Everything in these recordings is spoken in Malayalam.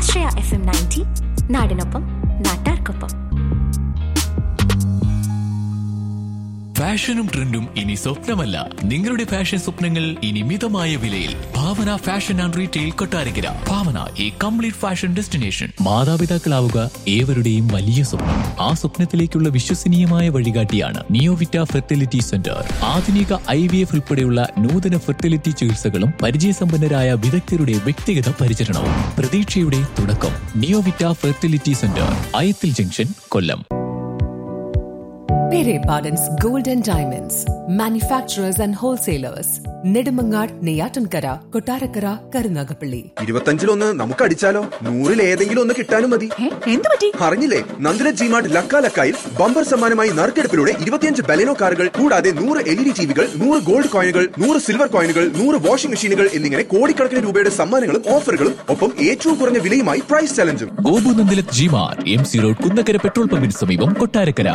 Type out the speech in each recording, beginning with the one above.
ആശ്രയ FM 90 നാടിനൊപ്പം നാട്ടാർക്കൊപ്പം. ഫാഷനും ട്രെൻഡും ഇനി സ്വപ്നമല്ല, നിങ്ങളുടെ ഫാഷൻ സ്വപ്നങ്ങൾ ഇനി മിതമായ വിലയിൽ. ഭാവന ഫാഷൻ ആൻഡ് റീറ്റെയിൽ കൊട്ടാരക്കര. ഭാവന, ഈ കംപ്ലീറ്റ് ഫാഷൻ ഡെസ്റ്റിനേഷൻ. മാതാപിതാക്കളാവുക ഏവരുടെയും വലിയ സ്വപ്നം. ആ സ്വപ്നത്തിലേക്കുള്ള വിശ്വസനീയമായ വഴികാട്ടിയാണ് നിയോവിറ്റ ഫെർട്ടിലിറ്റി സെന്റർ. ആധുനിക IVF ഉൾപ്പെടെയുള്ള നൂതന ഫെർട്ടിലിറ്റി ചികിത്സകളും പരിചയസമ്പന്നരായ വിദഗ്ധരുടെ വ്യക്തിഗത പരിചരണവും. പ്രതീക്ഷയുടെ തുടക്കം. Neovita fertility centre, Ayathil junction, Kollam. Pere Pardon's Gold and Diamonds, manufacturers and wholesalers. Nedumangad, Neyyattinkara, Kottarakkara, Karunagappally. 25 നമുക്ക് അടിച്ചാലോ? 100 ഏതെങ്കിലും ഒന്ന് കിട്ടാനും മതി. അറിഞ്ഞില്ലേ, നന്ദിന ജിമാർട്ട് ലക്കാലക്കായിൽ ബമ്പർ സമ്മാനമായി നറുക്കെടുപ്പിലൂടെ 25 ബലെനോ കാറുകൾ കൂടാതെ 100 LED ടിവികൾ, 100 ഗോൾഡ് കോയിനുകൾ, 100 സിൽവർ കോയിനുകൾ, 100 വാഷിംഗ് മെഷീനുകൾ എന്നിങ്ങനെ കോടിക്കണക്കിന് രൂപയുടെ സമ്മാനങ്ങളും ഓഫറുകളും ഒപ്പം ഏറ്റവും കുറഞ്ഞ വിലയുമായി price ചലഞ്ചും. Gopu Nandilath G-Mart, MC road, Kunnakkara petrol പമ്പിന് സമീപം, Kottarakkara.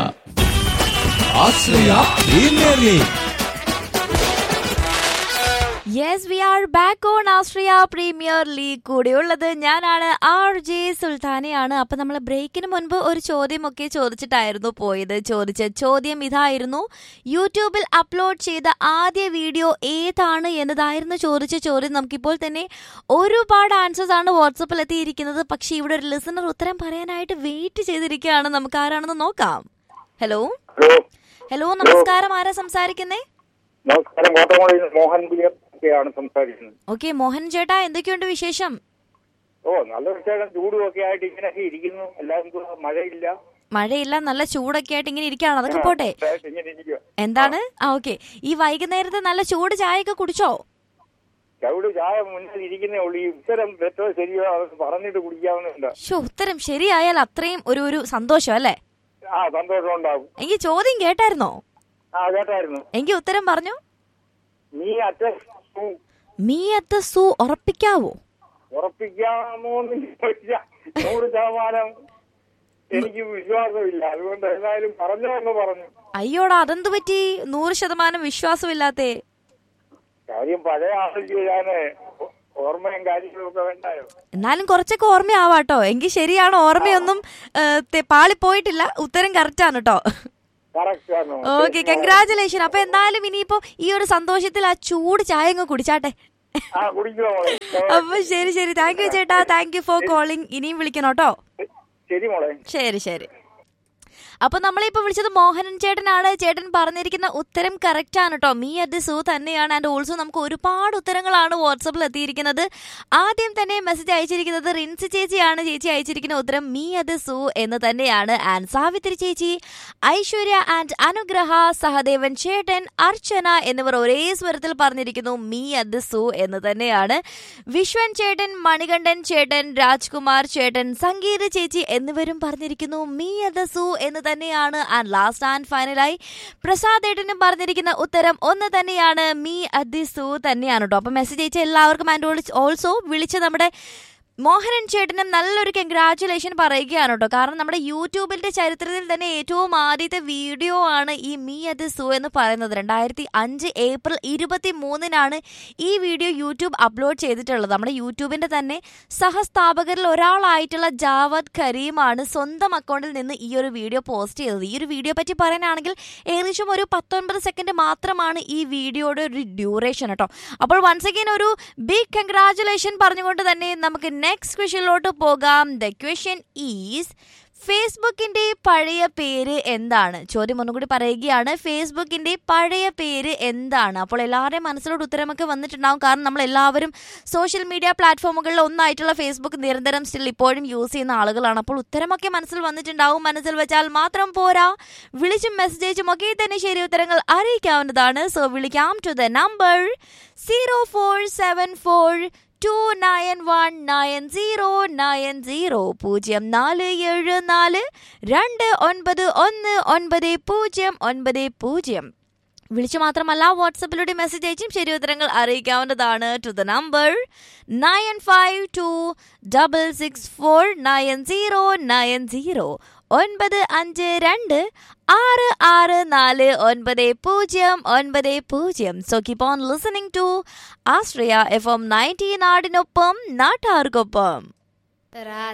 Yes, we are back on Australia Premier League. കൂടെയുള്ളത് ഞാനാണ് RJ സുൽത്താനയാണ്. അപ്പം നമ്മൾ ബ്രേക്കിന് മുൻപ് ഒരു ചോദ്യമൊക്കെ ചോദിച്ചിട്ടായിരുന്നു പോയത്. ചോദിച്ച ചോദ്യം ഇതായിരുന്നു: യൂട്യൂബിൽ അപ്ലോഡ് ചെയ്ത ആദ്യ വീഡിയോ ഏതാണ് എന്നതായിരുന്നു ചോദിച്ച ചോദ്യം. നമുക്കിപ്പോൾ തന്നെ ഒരുപാട് ആൻസേഴ്സ് ആണ് വാട്സപ്പിൽ എത്തിയിരിക്കുന്നത്. പക്ഷേ ഇവിടെ ഒരു ലിസണർ ഉത്തരം പറയാനായിട്ട് വെയിറ്റ് ചെയ്തിരിക്കുകയാണ്. നമുക്ക് ആരാണെന്ന് നോക്കാം. ഹലോ, നമസ്കാരം. ആരാ സംസാരിക്കുന്നേ? നമസ്കാരം, മോഹൻ ആണ് സംസാരിക്കുന്നത്. ഓക്കെ മോഹൻ ചേട്ടാ, എന്തൊക്കെയുണ്ട് വിശേഷം? നല്ല വിശേഷം. ചൂടും ഒക്കെ ആയിട്ട് ഇങ്ങനെയൊക്കെ ഇരിക്കുന്നു. എല്ലാവർക്കും മഴയില്ല, നല്ല ചൂടൊക്കെ ആയിട്ട് ഇങ്ങനെ ഇരിക്കുകയാണ്. അതൊക്കെ പോട്ടെ, എന്താണ് ഓക്കെ. ഈ വൈകുന്നേരത്തെ നല്ല ചൂട് ചായയൊക്കെ കുടിച്ചോ? ചായ മുന്നിൽ ഇരിക്കുന്നേ ഉള്ളൂ. ഈ ഉത്തരം തെറ്റോ ശരിയോ പറഞ്ഞിട്ട് കുടിക്കാവുന്നുണ്ട്. ഉത്തരം ശരിയായാൽ അത്രയും ഒരു സന്തോഷം അല്ലേ? സന്തോഷം ഉണ്ടാവും. എനിക്ക് ചോദ്യം കേട്ടായിരുന്നോ? കേട്ടായിരുന്നു. എനിക്ക് ഉത്തരം പറഞ്ഞു. മീ അറ്റ് സൂ ഉറപ്പിക്കാവോ? ഉറപ്പിക്കാമോ? 100% എനിക്ക് വിശ്വാസമില്ല. അതുകൊണ്ട് എന്തായാലും പറഞ്ഞു. അയ്യോടാ, അതെന്ത് പറ്റി 100% വിശ്വാസമില്ലാത്തേ? കാര്യം പഴയ ആൾക്ക് ഞാന് ഓർമ്മയും കാര്യങ്ങളൊക്കെ വേണ്ടായോ? എന്നാലും കുറച്ചൊക്കെ ഓർമ്മയാവാട്ടോ. എങ്കിൽ ശരിയാണ്, ഓർമ്മയൊന്നും പാളിപ്പോയിട്ടില്ല. ഉത്തരം കറക്റ്റ് ആണ് കേട്ടോ. Okay, congratulation. അപ്പൊ എന്തായാലും ഇനിയിപ്പോ ഈ ഒരു സന്തോഷത്തിൽ ആ ചൂട് ചായ അങ്ങ് കുടിച്ചാട്ടെ. അപ്പൊ ശരി, താങ്ക് യു ചേട്ടാ, താങ്ക് യു ഫോർ കോളിംഗ്. ഇനിയും വിളിക്കണം കേട്ടോ. ശരി. അപ്പൊ നമ്മളിപ്പോ വിളിച്ചത് മോഹനൻ ചേട്ടനാണ്. ചേട്ടൻ പറഞ്ഞിരിക്കുന്ന ഉത്തരം കറക്റ്റ് ആണ് കേട്ടോ. മീ അറ്റ് സൂ തന്നെയാണ്. ആൻഡ് ഓൾസോ നമുക്ക് ഒരുപാട് ഉത്തരങ്ങളാണ് വാട്സപ്പിൽ എത്തിയിരിക്കുന്നത്. ആദ്യം തന്നെ മെസ്സേജ് അയച്ചിരിക്കുന്നത് റിൻസി ചേച്ചിയാണ്. ചേച്ചി അയച്ചിരിക്കുന്ന ഉത്തരം മീ അറ്റ് സൂ എന്ന് തന്നെയാണ്. ആൻഡ് സാവിത്രി ചേച്ചി, ഐശ്വര്യ ആൻഡ് അനുഗ്രഹ, സഹദേവൻ ചേട്ടൻ, അർച്ചന എന്നിവർ ഒരേ സ്വരത്തിൽ പറഞ്ഞിരിക്കുന്നു മീ അറ്റ് സൂ എന്ന് തന്നെയാണ്. വിശ്വൻ ചേട്ടൻ, മണികണ്ഠൻ ചേട്ടൻ, രാജ്കുമാർ ചേട്ടൻ, സംഗീത ചേച്ചി എന്നിവരും പറഞ്ഞിരിക്കുന്നു മീ അറ്റ് സൂ എന്ന് തന്നെയാണ്. ആൻഡ് ലാസ്റ്റ് ആൻഡ് ഫൈനലായി പ്രസാദ് ഏട്ടനും പറഞ്ഞിരിക്കുന്ന ഉത്തരം ഒന്ന് തന്നെയാണ്, മീ അറ്റ് സൂ തന്നെയാണ് കേട്ടോ. അപ്പൊ മെസ്സേജ് അയച്ച എല്ലാവർക്കും ആൻഡ് ഓൾസോ വിളിച്ച് നമ്മുടെ മോഹനൻ ചേട്ടനും നല്ലൊരു കൺഗ്രാറ്റുലേഷൻ പറയുകയാണ് കേട്ടോ. കാരണം നമ്മുടെ യൂട്യൂബിന്റെ ചരിത്രത്തിൽ തന്നെ ഏറ്റവും ആദ്യത്തെ വീഡിയോ ആണ് ഈ മീ അറ്റ് സൂ എന്ന് പറയുന്നത്. 2005 ഏപ്രിൽ 23 ഈ വീഡിയോ യൂട്യൂബ് അപ്ലോഡ് ചെയ്തിട്ടുള്ളത്. നമ്മുടെ യൂട്യൂബിന്റെ തന്നെ സഹസ്ഥാപകരിൽ ഒരാളായിട്ടുള്ള ജാവദ് കരീമാണ് സ്വന്തം അക്കൗണ്ടിൽ നിന്ന് ഈ ഒരു വീഡിയോ പോസ്റ്റ് ചെയ്തത്. ഈ ഒരു വീഡിയോ പറ്റി പറയാനാണെങ്കിൽ ഏകദേശം ഒരു 19 സെക്കൻഡ് മാത്രമാണ് ഈ വീഡിയോയുടെ ഒരു ഡ്യൂറേഷൻ കേട്ടോ. അപ്പോൾ വൺസ് അഗൈൻ ഒരു ബിഗ് കൺഗ്രാറ്റുലേഷൻ പറഞ്ഞുകൊണ്ട് തന്നെ നമുക്ക് നെക്സ്റ്റ് ക്വസ്റ്റ്യനിലോട്ട് പോകാം. ദ ക്വസ്റ്റ്യൻ ഈസ്: ഫേസ്ബുക്കിന്റെ പഴയ പേര് എന്താണ്? ചോദ്യം ഒന്നുകൂടി പറയുകയാണ്, ഫേസ്ബുക്കിന്റെ പഴയ പേര് എന്താണ്? അപ്പോൾ എല്ലാവരുടെയും മനസ്സിലോട്ട് ഉത്തരമൊക്കെ വന്നിട്ടുണ്ടാവും. കാരണം നമ്മൾ എല്ലാവരും സോഷ്യൽ മീഡിയ പ്ലാറ്റ്ഫോമുകളിൽ ഒന്നായിട്ടുള്ള ഫേസ്ബുക്ക് നിരന്തരം സ്റ്റിൽ ഇപ്പോഴും യൂസ് ചെയ്യുന്ന ആളുകളാണ്. അപ്പോൾ ഉത്തരമൊക്കെ മനസ്സിൽ വന്നിട്ടുണ്ടാവും. മനസ്സിൽ വെച്ചാൽ മാത്രം പോരാ, വിളിച്ചും മെസ്സേജും ഒക്കെ തന്നെ ശരി ഉത്തരങ്ങൾ അറിയിക്കാവുന്നതാണ്. സോ വിളിക്കാം ടു ദ നമ്പർ 0474 2919090 0474 2919090. വിളിച്ചു മാത്രമല്ല വാട്സപ്പിലൂടെ മെസ്സേജ് അയച്ചും ശരി ഉത്തരങ്ങൾ അറിയിക്കാവുന്നതാണ്. To the number 9526649090 9526649090. So keep on listening to Australia FM 90 നാടിനൊപ്പം നാട്ടാർക്കൊപ്പം. റാ